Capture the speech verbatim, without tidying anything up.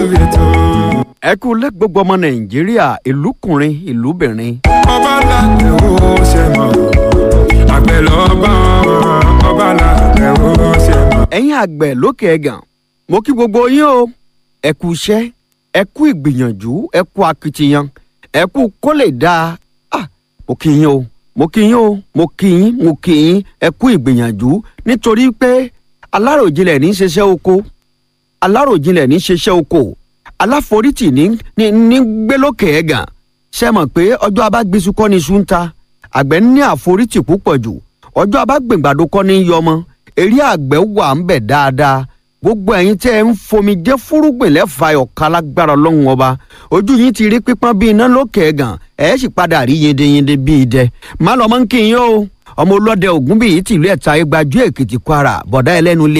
lórí ètò. ẹ kú lẹ́ gbogbo ọmọ nàìjíríà ìlúkùnrin ìlúbìnrin. ọba làgbẹ̀ ó ṣe mọ̀ àgbẹ̀ lọ́ba ọba làgbẹ̀ ó ṣe mọ̀. ẹ̀yin àgbẹ̀ lókè ẹ̀gàn mo kí gbogbo yín o ẹ kú iṣẹ́ ẹ kú ìgbìyànjú ẹ kú akitiyan ẹ kú kó lè dáa ah mo kí yín o mo kí yín o mo kí yín mo kí yín ẹ kú ìgbìyànjú nítorí pé aláròjinlẹ̀ ní í ṣiṣẹ́ oko aláròjinlẹ̀ ní í ṣiṣẹ́ oko aláforítì ní ní ní gbé lókè ẹ̀gàn ṣe mọ̀ pé ọjọ́ abágbésù kọ́ ni iṣu ń ta àgbẹ̀ ní àforítì púpọ̀ jù ọjọ́ abágbèǹgbàdo kọ́ ni yọmọ eré àgbẹ̀ wà ń bẹ̀ dáadáa gbogbo ẹ̀yin tẹ́ ẹ ń fomi jẹ́ fúrúgbìn lẹ́fà ọ̀ka lágbára ọlọ́run ọba ojú yín ti rí pípọ́n bíi iná lókè ẹ̀gàn ẹ̀ sì padà rí yendeyende bíi idẹ má lọ́mọ́ ń kí yín o ọmọ olóde ògún bíi tìlú ẹ̀ta igbajú èkìtì kwara bọ̀dá ẹlẹ́nu lé